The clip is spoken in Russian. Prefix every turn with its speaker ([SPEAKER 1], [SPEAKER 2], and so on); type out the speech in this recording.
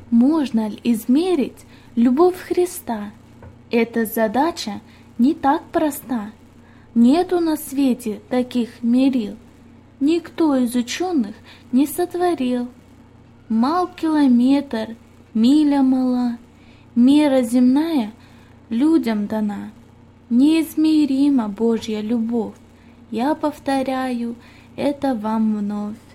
[SPEAKER 1] Можно ли измерить любовь Христа? Эта задача не так проста. Нету на свете таких мерил, никто из ученых не сотворил. Мал километр, миля мала, мера земная людям дана. Неизмерима Божья любовь, я повторяю это вам вновь.